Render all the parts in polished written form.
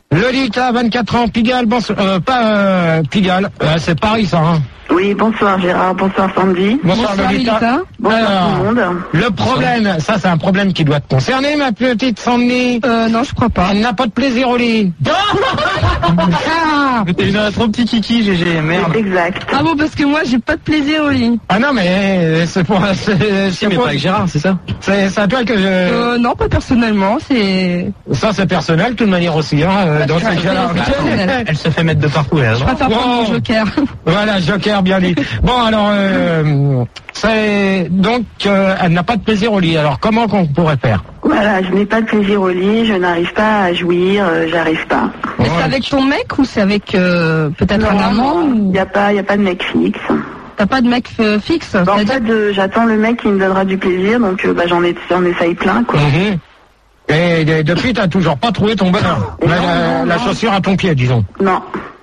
Lolita, 24 ans, Pigalle, pas Pigalle, c'est Paris ça, hein. Oui, bonsoir Gérard, bonsoir Sandy. Bonsoir Lolita. Bonsoir tout le monde. Le problème, ça c'est un problème qui doit te concerner, ma petite Sandy. Non, je crois pas. Elle n'a pas de plaisir au lit. T'es une trop petit kiki, GG, merde. Exact. Ah bon, parce que moi, j'ai pas de plaisir au lit. Ah non, mais c'est pour... Si, mais pas avec Gérard, c'est ça? C'est à toi que je... Non, pas personnellement, c'est... Ça c'est personnel, de toute manière aussi, hein, dans ces cas-là. Elle se fait mettre de partout, là. Je préfère prendre mon joker. Voilà, joker, bien dit. Bon, alors, elle n'a pas de plaisir au lit. Alors, comment qu'on pourrait faire? Voilà, je n'ai pas de plaisir au lit, je n'arrive pas à jouir, j'arrive pas. Mais c'est avec ton mec ou c'est avec peut-être un amant Il n'y a pas de mec fixe. T'as pas de mec fixe? En fait, j'attends le mec qui me donnera du plaisir, donc j'en essaye plein, quoi. Et depuis, t'as toujours pas trouvé ton bonheur. La chaussure à ton pied, disons. Non.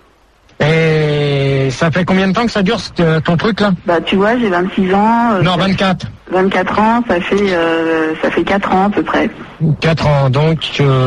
Et ça fait combien de temps que ça dure ton truc là? Bah tu vois, j'ai 26 ans. Non, 24. 24 ans, ça fait 4 ans à peu près. 4 ans, donc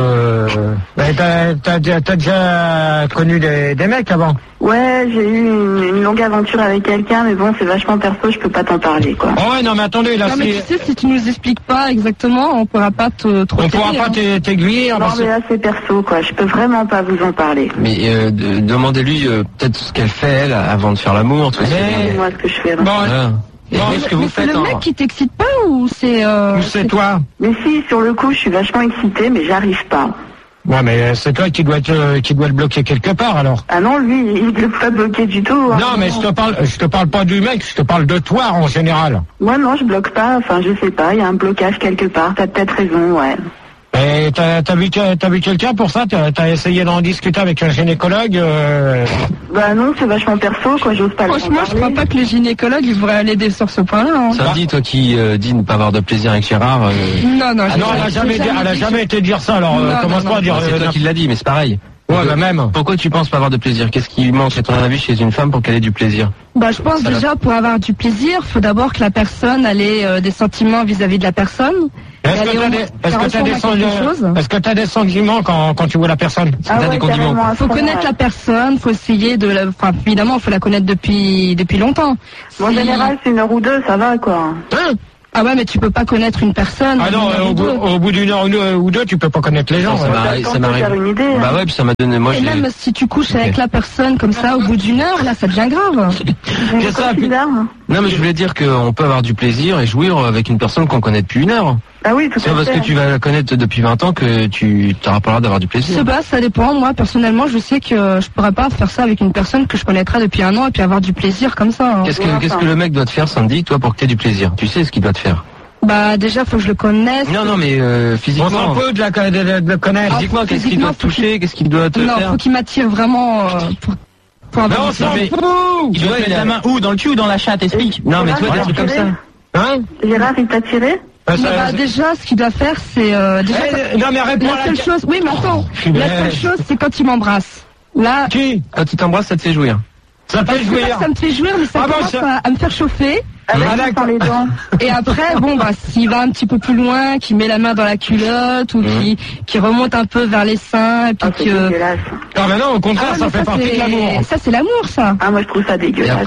t'as déjà connu des mecs avant? Ouais, j'ai eu une longue aventure avec quelqu'un, mais bon, c'est vachement perso, je peux pas t'en parler, quoi. Oh ouais, non mais attendez, là non, mais tu sais, si tu nous expliques pas exactement, on pourra pas trop on pourra pas t'aiguiller. Non, mais là, c'est perso, quoi, je peux vraiment pas vous en parler. Mais demandez-lui peut-être ce qu'elle fait, elle, avant de faire l'amour, tout ça. Moi, ce que je fais. Bon, ce que vous faites, c'est le mec qui t'excite pas ou c'est... Ou c'est toi? Mais si, sur le coup, je suis vachement excitée, mais j'arrive pas. Ouais, mais c'est toi qui dois le bloquer quelque part, alors. Ah non, lui, il ne peut pas bloquer du tout. Hein. Non, mais je te parle pas du mec, je te parle de toi, en général. Moi, non, je bloque pas, enfin, je sais pas, il y a un blocage quelque part, t'as peut-être raison, ouais. Et t'as vu quelqu'un pour ça? T'as essayé d'en discuter avec un gynécologue? Bah non, c'est vachement perso, quoi, j'ose pas le Franchement, je crois pas que les gynécologues, ils devraient aller sur ce point-là. Hein. Ça dit, toi qui dis ne pas avoir de plaisir avec Gérard... Non, elle a jamais été dire ça, alors commence pas à dire... C'est toi qui l'as dit, mais c'est pareil. Ouais, bah même. Pourquoi tu penses pas avoir de plaisir? Qu'est-ce qui manque, à ton avis, chez une femme pour qu'elle ait du plaisir? Bah, je pense déjà, pour avoir du plaisir, faut d'abord que la personne ait des sentiments vis-à-vis de la personne. Est-ce que t'as des sentiments quand tu vois la personne? T'as des condiments. Faut connaître la personne, faut essayer évidemment, faut la connaître depuis longtemps. En général, c'est 1 heure ou 2, ça va, quoi. Ah ouais, mais tu peux pas connaître une personne. Ah non, au bout d'1 heure ou 2, tu peux pas connaître les gens. Non, ça m'arrive. Faire une idée. Bah ouais, puis ça m'a donné. Moi, et même si tu couches avec la personne comme ça, au bout d'1 heure, là, ça devient grave. C'est ça. Non, mais je voulais dire qu'on peut avoir du plaisir et jouir avec une personne qu'on connaît depuis 1 heure. Ah oui, tout à fait. C'est parce que tu vas la connaître depuis 20 ans que tu n'auras pas l'air d'avoir du plaisir. Ça dépend. Moi, personnellement, je sais que je pourrais pas faire ça avec une personne que je connaîtrais depuis 1 an et puis avoir du plaisir comme ça. Hein. Qu'est-ce que le mec doit te faire, Sandy, toi, pour que tu aies du plaisir? Tu sais ce qu'il doit te faire? Bah déjà faut que je le connaisse. Non mais physiquement. On s'en peut de le connaître. Physiquement, qu'est-ce qu'il doit te toucher, qu'est-ce qu'il doit te faire? Non, faut qu'il m'attire vraiment pour avoir. Non, s'en fout. Il doit mettre la main où? Dans le cul ou dans la chatte? Explique. Non mais toi des trucs comme ça. Hein? Gérard, il t'a tiré? Bah, déjà, ce qu'il doit faire, c'est non mais réponds la seule chose. Oui, mais attends. La seule chose, c'est quand il m'embrasse. Là. Qui? Quand il t'embrasse, ça te fait jouir. Ça te fait jouir. Ça me fait jouir, mais ça commence à me faire chauffer. Avec les dents. Et après, s'il va un petit peu plus loin, qu'il met la main dans la culotte ou qui remonte un peu vers les seins, et puis que. Ah ben non, au contraire, ça fait partie de l'amour. Ça, c'est l'amour, ça. Ah, moi, je trouve ça dégueulasse.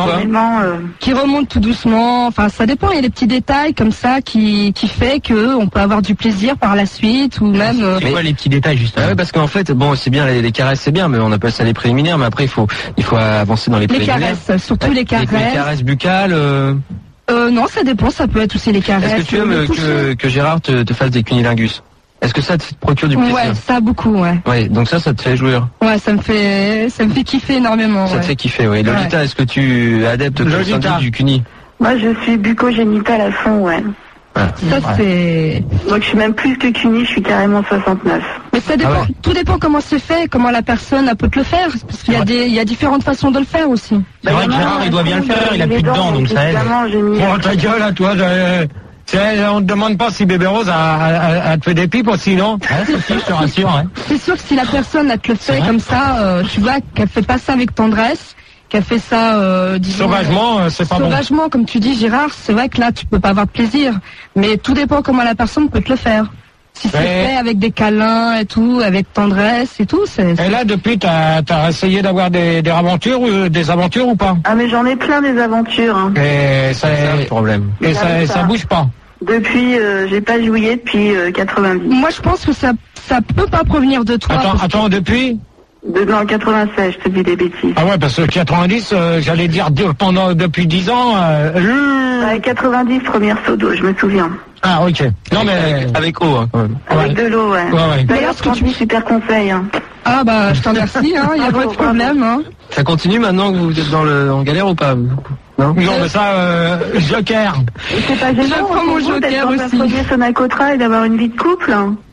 Qui remonte tout doucement. Enfin, ça dépend. Il y a des petits détails comme ça qui fait que on peut avoir du plaisir par la suite ou même. C'est quoi les petits détails justement? Ouais, parce qu'en fait, c'est bien les caresses, c'est bien, mais on appelle ça les préliminaires. Mais après, il faut avancer dans les préliminaires. Les caresses, surtout les caresses. Les caresses buccales. Non, ça dépend, ça peut être aussi les caresses. Est-ce que tu aimes que Gérard te fasse des cunilingus? Est-ce que ça te procure du plaisir? Ouais, ça beaucoup, ouais. Ouais, donc ça te fait jouir? Ouais, ça me fait kiffer énormément. Ça te fait kiffer, oui. Lolita, est-ce que tu es adepte du cuni? Moi, je suis bucco-génitale à fond, ouais. Ça, c'est... Donc, je suis même plus que cuni, je suis carrément 69. Mais ça dépend, tout dépend comment c'est fait, comment la personne peut te le faire, parce qu'il y a différentes façons de le faire aussi. C'est vrai que Gérard, il doit bien le faire, il a plus de dents, donc ça aide. Oh, ta gueule à toi, on te demande pas si Bébé Rose a te fait des pipes aussi, non? Je te rassure, hein. C'est sûr que si la personne te le fait comme ça, tu vois qu'elle fait pas ça avec tendresse, qu'elle fait ça, disons... Sauvagement, c'est pas bon. Sauvagement, comme tu dis, Gérard, c'est vrai que là, tu peux pas avoir de plaisir. Mais tout dépend comment la personne peut te le faire. Si c'est fait avec des câlins et tout, avec tendresse et tout, Et là, depuis, t'as essayé d'avoir des aventures ou pas? Ah, mais j'en ai plein des aventures. Hein. Et ça, c'est le problème. Et ça bouge pas. Depuis, j'ai pas joué depuis 90. Moi, je pense que ça peut pas provenir de toi. Attends, depuis? Non, 96, je te dis des bêtises. Ah ouais, parce que 90, j'allais dire depuis 10 ans. 90, première sodo, je me souviens. Ah ok. Non mais avec eau, hein, quand même. Avec de l'eau, ouais. D'ailleurs, Francky, super conseil. Hein. Ah bah, je t'en remercie, hein, y a pas de problème. Hein. Ça continue maintenant que vous êtes en galère ou pas? Non, mais ça, Joker. C'est pas gênant, je prends mon Joker aussi. D'être Sonacotra et d'avoir une vie de couple.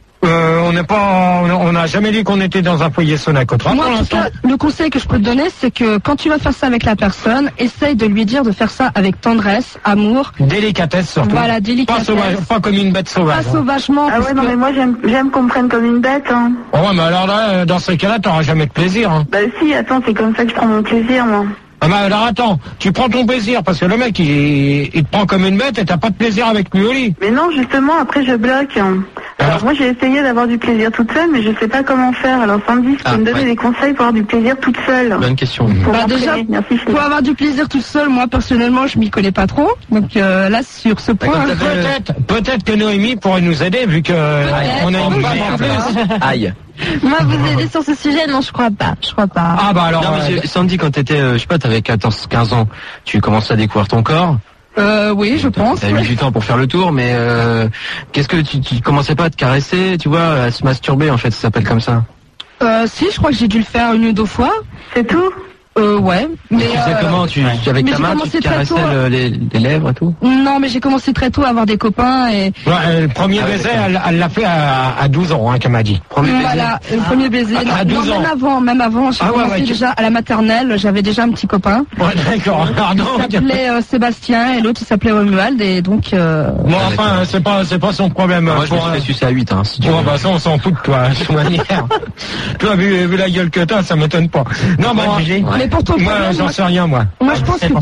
On n'a jamais dit qu'on était dans un foyer Sonacotra. Moi, en tout cas, le conseil que je peux te donner, c'est que quand tu vas faire ça avec la personne, essaye de lui dire de faire ça avec tendresse, amour. Délicatesse surtout. Voilà, délicatesse. Pas comme une bête sauvage. Pas sauvagement. Ah ouais, non, mais moi j'aime qu'on me prenne comme une bête. Hein. Oh ouais, mais alors là, dans ce cas-là, t'auras jamais de plaisir. Hein. Bah si, attends, c'est comme ça que je prends mon plaisir, moi. Ah bah alors attends, tu prends ton plaisir parce que le mec il te prend comme une bête et t'as pas de plaisir avec lui au lit. Mais non, justement, après je bloque. Alors moi j'ai essayé d'avoir du plaisir toute seule, mais je sais pas comment faire. Alors Sandy, tu peux me donner des conseils pour avoir du plaisir toute seule? Bonne question. Déjà, pour avoir du plaisir toute seule, moi personnellement je m'y connais pas trop. Donc là sur ce point, peut-être que Noémie pourrait nous aider vu que on a une femme en plus. Aïe. Moi, vous aider sur ce sujet? Non, je crois pas. Ah bah alors. Non, mais Sandy, quand t'étais, je sais pas, t'avais 14-15 ans, tu commençais à découvrir ton corps. Oui, je pense. T'as mis du temps pour faire le tour, mais qu'est-ce que tu commençais pas à te caresser, tu vois, à se masturber en fait, ça s'appelle comme ça. Si, je crois que j'ai dû le faire 1 ou 2 fois. C'est tout? Ouais. Mais tu sais comment avec ta main, tu te caressais les lèvres et tout? Non, mais j'ai commencé très tôt à avoir des copains et. Ouais, le premier baiser, elle l'a fait à 12 ans, hein, qu'elle m'a dit. Voilà, le premier baiser. À 12 ans. Même avant, j'ai commencé déjà à la maternelle, j'avais déjà un petit copain. Ouais, d'accord. Il s'appelait Sébastien et l'autre il s'appelait Romuald et donc. Bon, enfin, c'est pas son problème. Moi, je me suis fait sucer à 8, hein. Si tu veux. Bah ça, on s'en fout de toi, de toute manière. Toi, vu la gueule que t'as, ça m'étonne pas. Non, bon. Mais pour ton moi, j'en sais rien, moi. Moi, je pense que...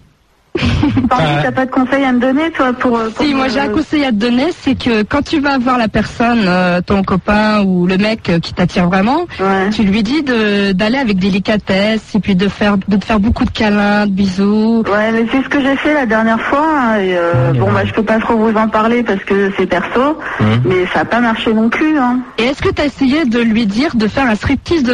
T'as pas de conseils à me donner, toi, pour Si, moi j'ai un conseil à te donner, c'est que quand tu vas voir la personne, ton copain ou le mec qui t'attire vraiment, tu lui dis d'aller avec délicatesse et puis de te faire beaucoup de câlins, de bisous. Ouais, mais c'est ce que j'ai fait la dernière fois. Hein, et bon, bah je peux pas trop vous en parler parce que c'est perso, mais ça a pas marché non plus. Hein. Et est-ce que t'as essayé de lui dire de faire un striptease